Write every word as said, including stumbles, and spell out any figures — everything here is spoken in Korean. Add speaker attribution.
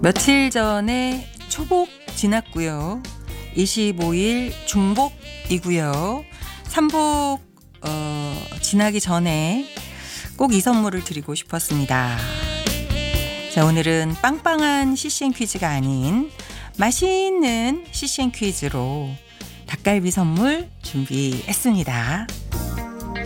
Speaker 1: 며칠 전에 초복 지났고요. 이십오 일 중복이고요. 삼복 어, 지나기 전에 꼭 이 선물을 드리고 싶었습니다. 자, 오늘은 빵빵한 씨씨엔 퀴즈가 아닌 맛있는 씨씨엔 퀴즈로 닭갈비 선물 준비했습니다.